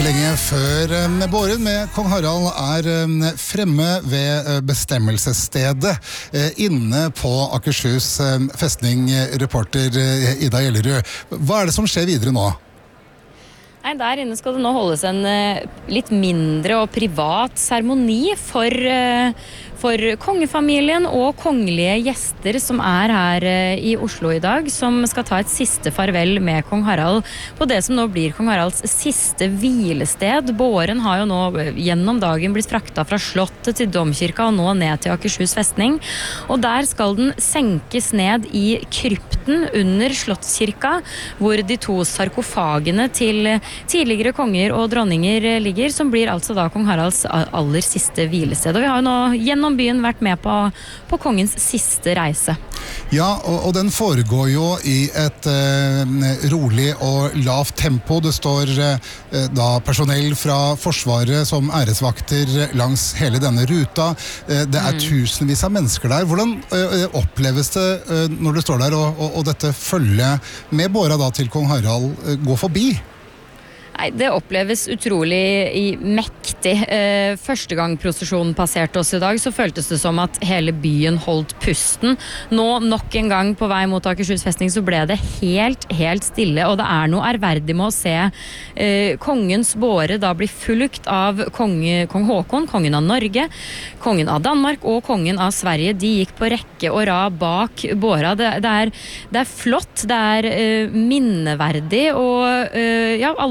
Lenge før båren med kong Harald fremme ved bestemmelsesstedet inne på Akershus festning, reporter Ida Gjellerud. Hva det som skjer videre nå? Nei, der inne skal det nå holdes en litt mindre og privat seremoni for kongefamilien og kongelige gjester som her i Oslo i dag, som skal ta et siste farvel med kong Harald på det som nå blir kong Haralds siste hvilested. Båren har jo nå gjennom dagen blitt frakta fra slottet til domkirka og nå ned til Akershus festning. Og der skal den senkes ned i krypten under slottskirka, hvor de to sarkofagene til tidligere konger og dronninger ligger, som blir altså da kong Haralds aller siste hvilested. Og vi har jo nå gjennom byen vært med på kongens siste reise. Ja, og den foregår jo i et rolig og lavt tempo. Det står da personell fra Forsvaret som æresvakter langs hele denne ruta. Det tusenvis av mennesker der. Hvordan oppleves det når du står der og dette følget med båra da til kong Harald gå forbi? Nei, det oppleves utrolig mektig. Første gang prosesjonen passerte oss i dag, så føltes det som at hele byen holdt pusten. Nå, nok en gang på vei mot Akershus festning, så ble det helt stille, og det noe ærverdig med å se kongens båre da bli fulgt av kong Håkon, kongen av Norge, kongen av Danmark og kongen av Sverige. De gikk på rekke og rad bak båra. Det er flott, det minneverdig, og ja, alle